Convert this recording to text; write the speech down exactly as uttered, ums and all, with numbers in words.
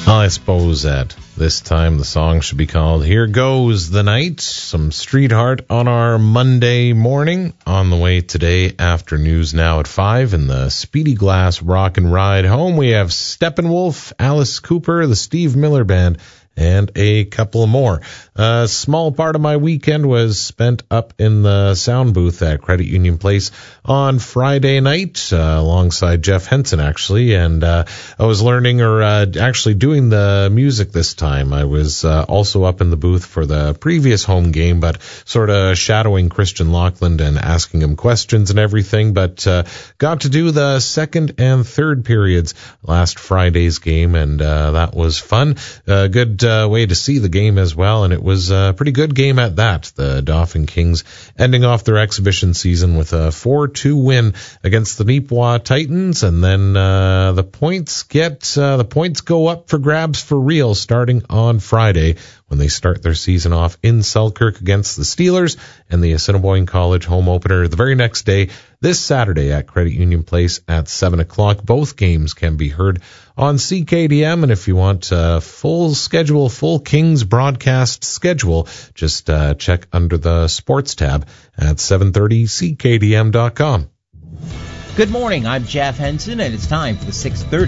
I suppose at this time the song should be called Here Goes the Night. Some Street Heart on our Monday morning. On the way today after news now at five in the Speedy Glass Rock and Ride home. We have Steppenwolf, Alice Cooper, the Steve Miller Band, and a couple more. A small part of my weekend was spent up in the sound booth at Credit Union Place on Friday night, uh, alongside Jeff Henson, actually, and uh, I was learning or uh, actually doing the music this time. I was uh, also up in the booth for the previous home game, but sort of shadowing Christian Lockland and asking him questions and everything, but uh, got to do the second and third periods last Friday's game, and uh, that was fun. A good uh, way to see the game as well, and it was a pretty good game at that. The Dauphin Kings ending off their exhibition season with a four two win against the Neepawa Titans, and then uh, the points get uh, the points go up for grabs for real starting on Friday when they start their season off in Selkirk against the Steelers, and the Assiniboine College home opener the very next day, this Saturday at Credit Union Place at seven o'clock. Both games can be heard on C K D M, and if you want a full schedule, full Kings broadcast schedule, just uh, check under the sports tab at seven thirty C K D M dot com. Good morning, I'm Jeff Henson, and it's time for the six thirty